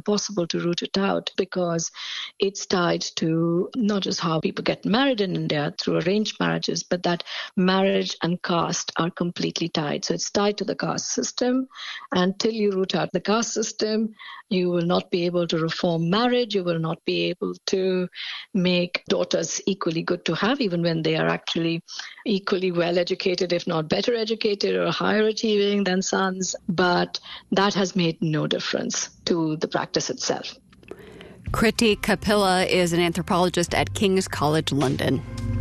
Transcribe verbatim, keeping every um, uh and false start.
impossible to root it out because it's tied to not just how people get married in India through arranged marriages, but that marriage and caste are completely tied. So it's tied to the caste system. Until you root out the caste system, you will not be able to reform marriage. You will not be able to make daughters equally good to have, even when they are actually equally well educated, if not better educated or higher achieving than sons. But that has made no difference to the practice itself. Kriti Kapila is an anthropologist at King's College London.